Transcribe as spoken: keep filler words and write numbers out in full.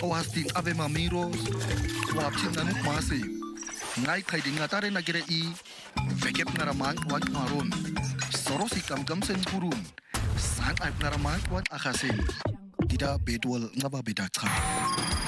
wasting ave mamiros wapchin nanuk masi ngai khai dinga tare na gere i vekep naramang wan maron sorosi kam kam sen purun sang ai naramang wan akhasin tidak bedwal ngaba bedak